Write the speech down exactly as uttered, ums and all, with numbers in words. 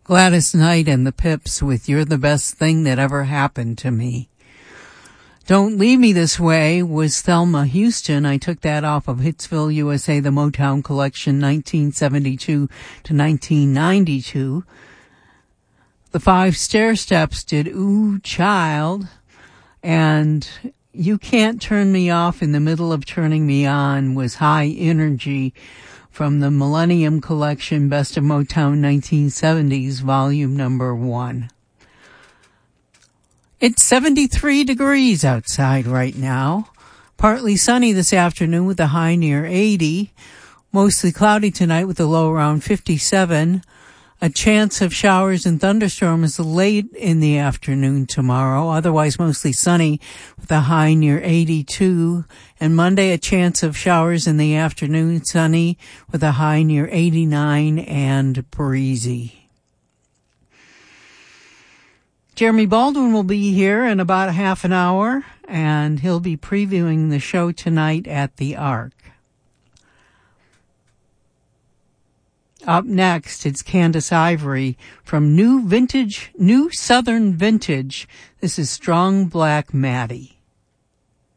Gladys Knight and the Pips with You're the Best Thing That Ever Happened to Me. Don't Leave Me This Way was Thelma Houston. I took that off of Hitsville, U S A, the Motown Collection, nineteen seventy-two to nineteen ninety-two. The Five Stair Steps did Ooh Child, and You Can't Turn Me Off in the Middle of Turning Me On was High Energy from the Millennium Collection, Best of Motown nineteen seventies, volume number one. It's seventy-three degrees outside right now. Partly sunny this afternoon with a high near eighty. Mostly cloudy tonight with a low around fifty-seven. A chance of showers and thunderstorms late in the afternoon tomorrow. Otherwise mostly sunny with a high near eighty-two. And Monday a chance of showers in the afternoon, sunny with a high near eighty-nine and breezy. Jeremy Baldwin will be here in about a half an hour, and he'll be previewing the show tonight at the Ark. Up next, it's Candace Ivory from New Vintage, New Southern Vintage. This is Strong Black Maddie.